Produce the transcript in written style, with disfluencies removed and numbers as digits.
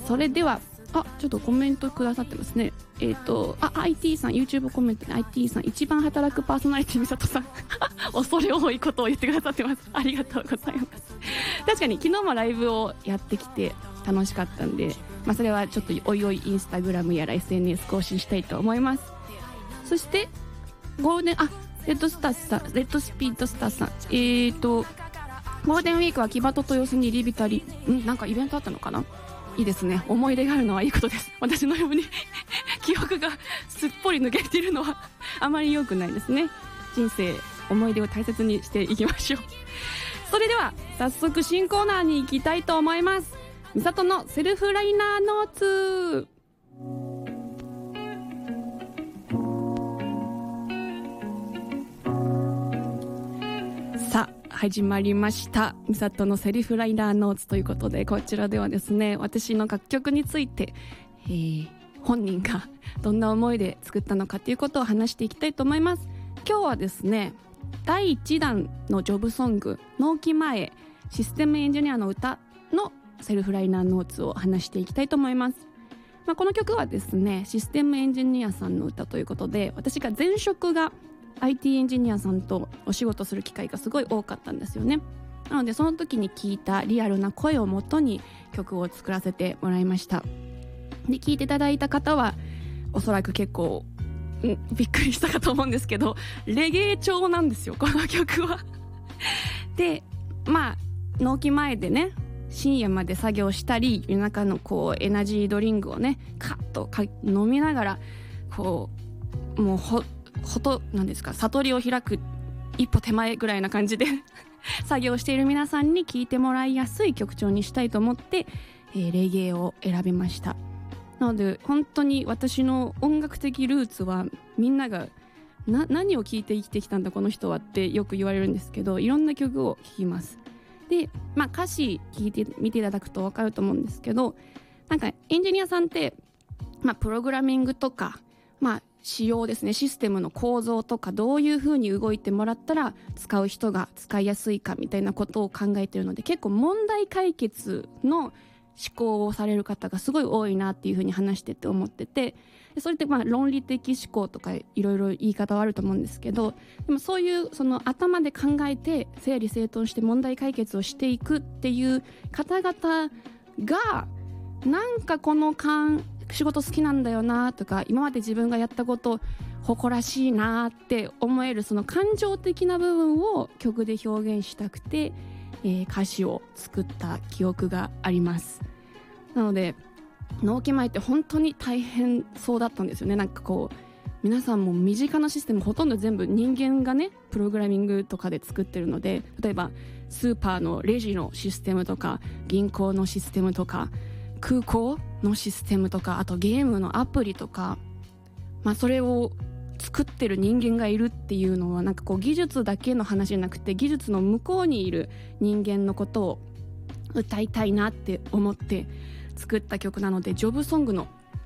それではちょっとコメントくださってますね。IT さん YouTube コメントで IT さん一番働くパーソナリティみさとさん恐れ多いことを言ってくださってます。ありがとうございます。確かに昨日もライブをやってきて楽しかったんで、それはちょっとおいおいインスタグラムやら SNS 更新したいと思います。そしてゴールデンレッドスピードスターさんゴールデンウィークは木場と豊洲に入り浸りなんかイベントあったのかな。いいですね。思い出があるのはいいことです。私のように記憶がすっぽり抜けているのはあまり良くないですね。人生思い出を大切にしていきましょう。それでは早速新コーナーに行きたいと思います。みさとのセルフライナーノーツ。さあ始まりました。みさとのセルフライナーノーツということで、こちらではですね、私の楽曲について、本人がどんな思いで作ったのかということを話していきたいと思います。今日はですね、第1弾のジョブソング納期前システムエンジニアの歌のセルフライナーノーツを話していきたいと思います。この曲はですね、システムエンジニアさんの歌ということで、私が前職が IT エンジニアさんとお仕事する機会がすごい多かったんですよね。なのでその時に聞いたリアルな声をもとに曲を作らせてもらいました。で聞いていただいた方はおそらく結構びっくりしたかと思うんですけど、レゲエ調なんですよこの曲は。で納期前でね、深夜まで作業したり、夜中のエナジードリンクをねカッと飲みながらもうなんですか、悟りを開く一歩手前ぐらいな感じで作業している皆さんに聴いてもらいやすい曲調にしたいと思って、レゲエを選びました。なので本当に私の音楽的ルーツは、みんなが何を聴いて生きてきたんだこの人はってよく言われるんですけど、いろんな曲を聴きます。で、歌詞聴いてみていただくと分かると思うんですけど、なんかエンジニアさんって、プログラミングとか、仕様ですね、システムの構造とか、どういう風に動いてもらったら使う人が使いやすいかみたいなことを考えているので、結構問題解決の思考をされる方がすごい多いなっていう風に話してて思ってて、それって論理的思考とかいろいろ言い方はあると思うんですけど、でもそういうその頭で考えて整理整頓して問題解決をしていくっていう方々が、なんかこの仕事好きなんだよなとか、今まで自分がやったこと誇らしいなって思える、その感情的な部分を曲で表現したくて、歌詞を作った記憶があります。なので納期前って本当に大変そうだったんですよね。なんか皆さんも身近なシステムほとんど全部人間がねプログラミングとかで作ってるので、例えばスーパーのレジのシステムとか、銀行のシステムとか、空港のシステムとか、あとゲームのアプリとか、それを作ってる人間がいるっていうのは、なんか技術だけの話じゃなくて、技術の向こうにいる人間のことを歌いたいなって思って作った曲なので、ジョブソングの